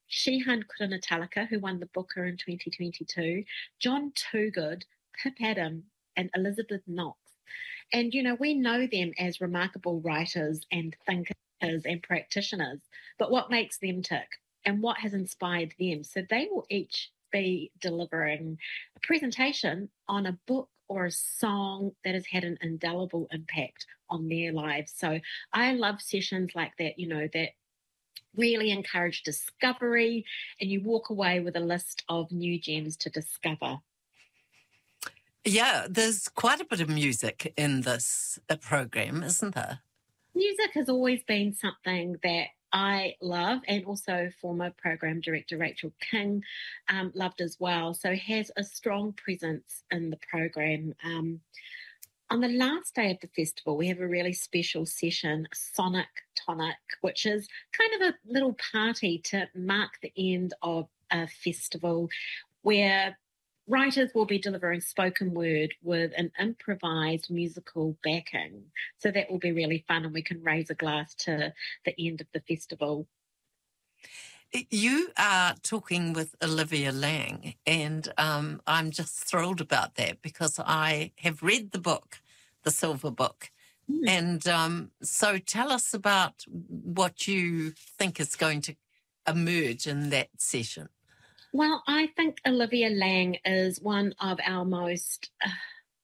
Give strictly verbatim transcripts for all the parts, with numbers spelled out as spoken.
Shehan Kuranatalaka, who won the Booker in twenty twenty-two, John Toogood, Pip Adam, and Elizabeth Knox. And, you know, we know them as remarkable writers and thinkers and practitioners, but what makes them tick and what has inspired them? So they will each be delivering a presentation on a book or a song that has had an indelible impact on their lives. So I love sessions like that, you know, that really encourage discovery, and you walk away with a list of new gems to discover. Yeah, there's quite a bit of music in this uh, program, isn't there? Music has always been something that I love, and also former program director Rachel King um, loved as well. So has a strong presence in the program. Um, on the last day of the festival, we have a really special session, Sonic Tonic, which is kind of a little party to mark the end of a festival where writers will be delivering spoken word with an improvised musical backing. So that will be really fun, and we can raise a glass to the end of the festival. You are talking with Olivia Laing, and um, I'm just thrilled about that because I have read the book, The Silver Book. Mm. And um, so tell us about what you think is going to emerge in that session. Well, I think Olivia Laing is one of our most uh,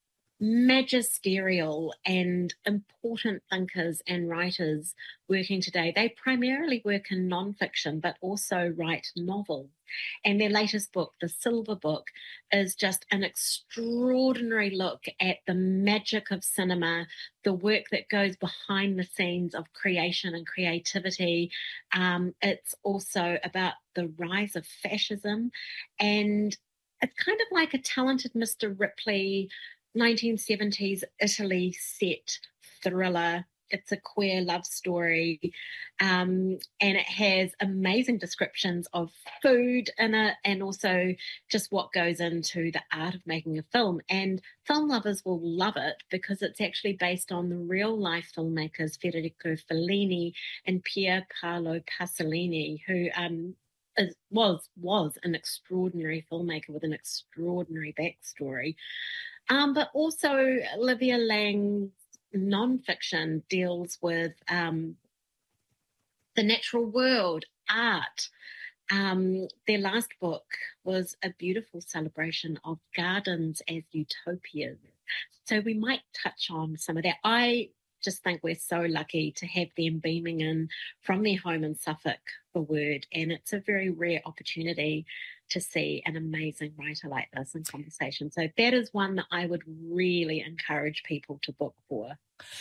magisterial and important thinkers and writers working today. They primarily work in nonfiction, but also write novels. And their latest book, The Silver Book, is just an extraordinary look at the magic of cinema, the work that goes behind the scenes of creation and creativity. Um, it's also about the rise of fascism. And it's kind of like a talented Mister Ripley nineteen seventies Italy set thriller. It's a queer love story, um, and it has amazing descriptions of food in it, and also just what goes into the art of making a film. And film lovers will love it because it's actually based on the real life filmmakers Federico Fellini and Pier Paolo Pasolini, who um, is, was was an extraordinary filmmaker with an extraordinary backstory. Um, but also Olivia Laing's nonfiction deals with um, the natural world, art. Um, their last book was a beautiful celebration of gardens as utopias. So we might touch on some of that. I just think we're so lucky to have them beaming in from their home in Suffolk for Word, and it's a very rare opportunity to see an amazing writer like this in conversation. So that is one that I would really encourage people to book for.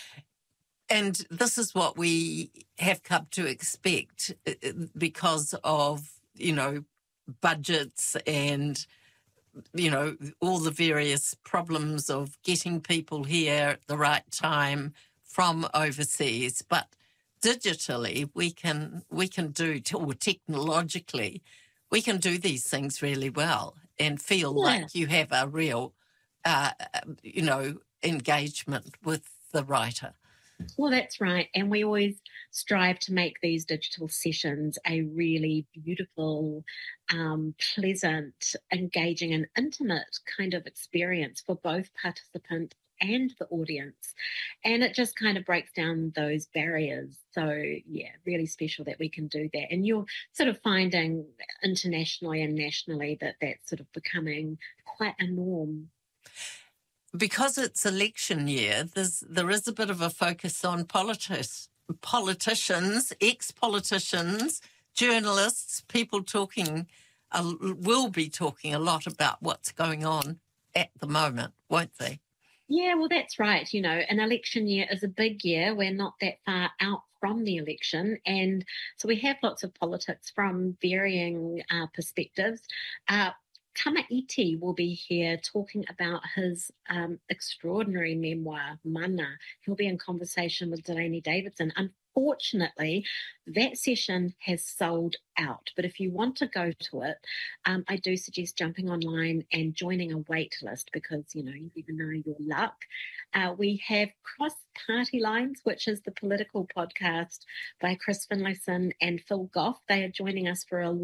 And this is what we have come to expect because of, you know, budgets and, you know, all the various problems of getting people here at the right time from overseas. But digitally, we can we can do, or technologically, we can do these things really well and feel yeah. like you have a real, uh, you know, engagement with the writer. Well, that's right. And we always strive to make these digital sessions a really beautiful, um, pleasant, engaging and intimate kind of experience for both participant and the audience. And it just kind of breaks down those barriers. So, yeah, really special that we can do that. And you're sort of finding internationally and nationally that that's sort of becoming quite a norm. Because it's election year, there's, there is a bit of a focus on politics, politicians, ex-politicians, journalists, people talking, uh, will be talking a lot about what's going on at the moment, won't they? Yeah, well, that's right. You know, an election year is a big year. We're not that far out from the election. And so we have lots of politics from varying uh, perspectives. Uh, Tama Iti will be here talking about his um, extraordinary memoir, Mana. He'll be in conversation with Delaney Davidson. Unfortunately, that session has sold out. But if you want to go to it, um, I do suggest jumping online and joining a wait list because, you know, you never know your luck. Uh, we have Cross Party Lines, which is the political podcast by Chris Finlayson and Phil Goff. They are joining us for a